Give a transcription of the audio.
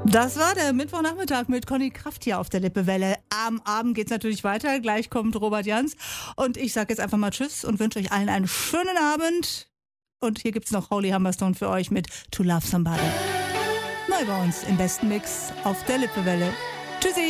Das war der Mittwochnachmittag mit Conny Kraft hier auf der Lippewelle. Am Abend geht's natürlich weiter. Gleich kommt Robert Jans. Und ich sage jetzt einfach mal Tschüss und wünsche euch allen einen schönen Abend. Und hier gibt's noch Holy Humberstone für euch mit To Love Somebody. Neu bei uns im besten Mix auf der Lippewelle. Tschüssi!